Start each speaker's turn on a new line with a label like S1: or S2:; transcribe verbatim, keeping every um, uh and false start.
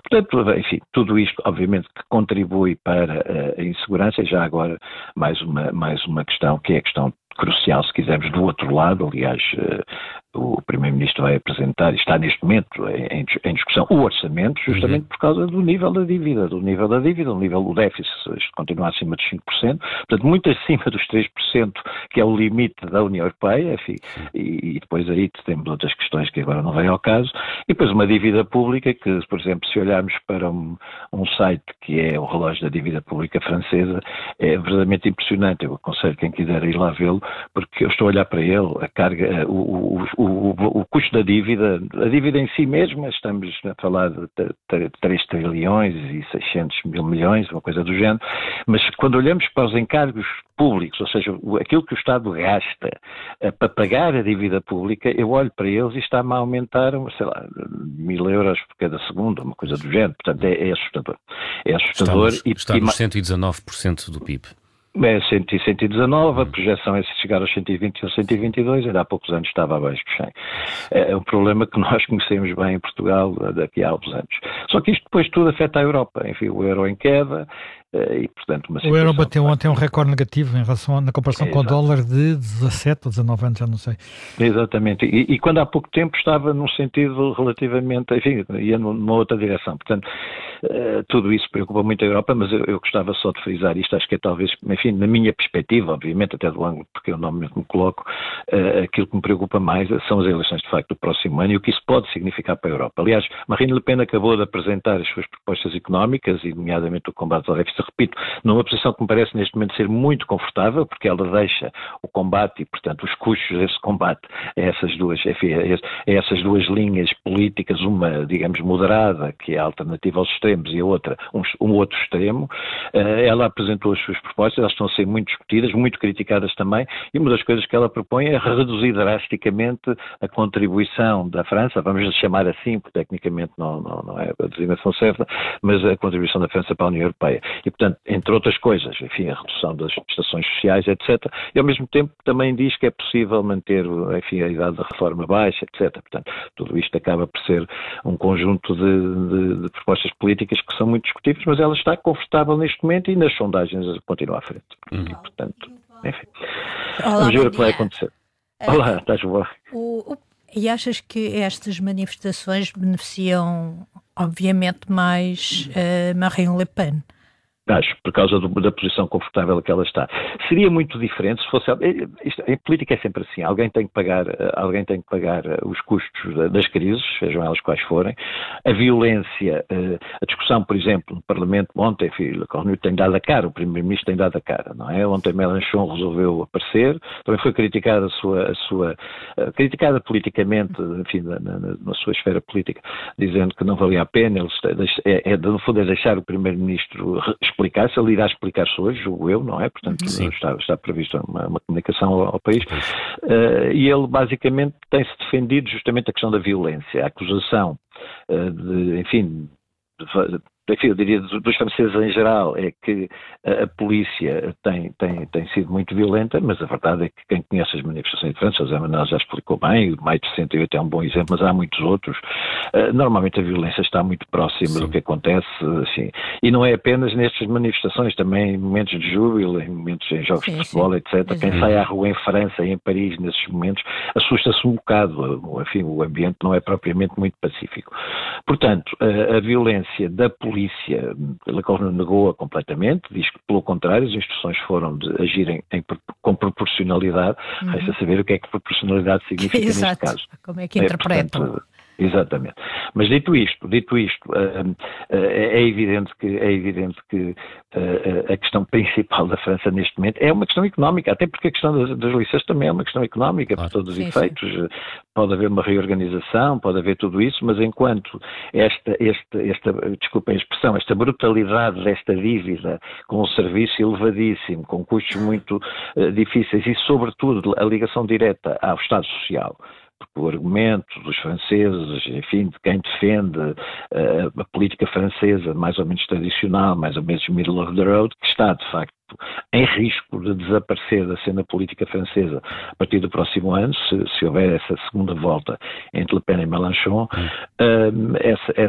S1: Portanto, enfim, tudo isto, obviamente, que contribui para a insegurança, e já agora mais uma, mais uma questão, que é a questão crucial, se quisermos, do outro lado. Aliás, o Primeiro-Ministro vai apresentar, e está neste momento em, em discussão, o orçamento, justamente uhum. por causa do nível da dívida, do nível da dívida, o nível do déficit continua acima dos cinco por cento, portanto, muito acima dos três por cento, que é o limite da União Europeia, enfim, e, e depois aí temos outras questões que agora não vêm ao caso, e depois uma dívida pública que, por exemplo, se olharmos para um, um site que é o relógio da dívida pública francesa, é verdadeiramente impressionante. Eu aconselho quem quiser ir lá vê-lo, porque eu estou a olhar para ele, a carga, o, o, o, o custo da dívida, a dívida em si mesma, estamos a falar de três trilhões e seiscentos mil milhões, uma coisa do género, mas quando olhamos para os encargos públicos, ou seja, aquilo que o Estado gasta uh, para pagar a dívida pública, eu olho para eles e está-me a aumentar, sei lá, mil euros por cada segundo, uma coisa do género, portanto é, é assustador. É assustador.
S2: Está nos,
S1: e,
S2: está nos cento e dezanove por cento do P I B.
S1: É cento e dezanove, a projeção é se chegar aos cento e vinte ou cento e vinte e dois, ainda há poucos anos estava abaixo de cem. É um problema que nós conhecemos bem em Portugal daqui a alguns anos. Só que isto depois tudo afeta a Europa, enfim, o euro em queda, e portanto uma
S3: O euro bateu ontem um recorde negativo em relação, na comparação é, com o dólar de dezassete ou dezanove anos, já não sei.
S1: Exatamente, e, e quando há pouco tempo estava num sentido relativamente, enfim, ia numa outra direção, portanto uh, tudo isso preocupa muito a Europa, mas eu, eu gostava só de frisar isto, acho que é talvez, enfim, na minha perspectiva, obviamente, até do ângulo porque eu normalmente me coloco, uh, aquilo que me preocupa mais são as eleições de facto do próximo ano e o que isso pode significar para a Europa. Aliás, Marine Le Pen acabou de apresentar as suas propostas económicas, e nomeadamente o combate ao déficit, repito, numa posição que me parece neste momento ser muito confortável, porque ela deixa o combate e, portanto, os custos desse combate a essas duas, enfim, a essas duas linhas políticas, uma, digamos, moderada, que é a alternativa aos extremos, e a outra, um, um outro extremo. Ela apresentou as suas propostas, elas estão a ser muito discutidas, muito criticadas também, e uma das coisas que ela propõe é reduzir drasticamente a contribuição da França, vamos chamar assim, porque tecnicamente não, não, não é a designação certa, mas a contribuição da França para a União Europeia. E, portanto, entre outras coisas, enfim, a redução das prestações sociais, etcétera. E, ao mesmo tempo, também diz que é possível manter, enfim, a idade da reforma baixa, etcétera. Portanto, tudo isto acaba por ser um conjunto de, de, de propostas políticas que são muito discutíveis, mas ela está confortável neste momento e nas sondagens continua à frente. Uhum. E, portanto, enfim.
S4: Olá,
S1: vamos ver o que vai acontecer. Uh, Olá, estás boa?
S4: O, o, e achas que estas manifestações beneficiam, obviamente, mais uh, Marine Le Pen?
S1: Acho, por causa do, da posição confortável que ela está. Seria muito diferente se fosse... Isto, em política é sempre assim, alguém tem que pagar, alguém tem que pagar os custos das crises, sejam elas quais forem. A violência, a discussão, por exemplo, no Parlamento ontem, enfim, Le Cornu tem dado a cara, o Primeiro-Ministro tem dado a cara, não é? Ontem Mélenchon resolveu aparecer, também foi criticada a sua... A sua criticada politicamente, enfim, na, na, na sua esfera política, dizendo que não valia a pena, eles, é, é, no fundo é deixar o Primeiro-Ministro explicar, se ele irá explicar-se hoje, julgo eu, não é? Portanto, está, está prevista uma, uma comunicação ao, ao país. Uh, e ele, basicamente, tem-se defendido justamente a questão da violência, a acusação uh, de, enfim, de, enfim, eu diria dos franceses em geral, é que a, a polícia tem, tem, tem sido muito violenta, mas a verdade é que quem conhece as manifestações de França, José Manuel já explicou bem, o Maio de sessenta e oito é um bom exemplo, mas há muitos outros. Uh, normalmente a violência está muito próxima Sim. do que acontece, assim, e não é apenas nestas manifestações, também em momentos de júbilo, em momentos em jogos sim, de futebol, sim. etcétera. Exato. Quem sai à rua em França e em Paris nesses momentos assusta-se um bocado, enfim, o ambiente não é propriamente muito pacífico. Portanto, a, a violência da polícia Le Cornu negou-a completamente, diz que, pelo contrário, as instruções foram de agirem em, com proporcionalidade, uhum. resta saber o que é que proporcionalidade significa
S4: Exato.
S1: neste caso.
S4: Como é que interpretam? É, portanto,
S1: exatamente. Mas dito isto, dito isto, uh, uh, é evidente que, é evidente que uh, a questão principal da França neste momento é uma questão económica, até porque a questão das, das licenças também é uma questão económica, claro. Por todos os sim, efeitos. Sim. Pode haver uma reorganização, pode haver tudo isso, mas enquanto esta, esta, esta, desculpem a expressão, esta brutalidade desta dívida com um serviço elevadíssimo, com custos muito uh, difíceis e, sobretudo, a ligação direta ao Estado Social, porque o argumento dos franceses, enfim, de quem defende uh, a política francesa mais ou menos tradicional, mais ou menos middle of the road, que está, de facto, em risco de desaparecer da cena política francesa a partir do próximo ano, se, se houver essa segunda volta entre Le Pen e Mélenchon, hum. uh, essa,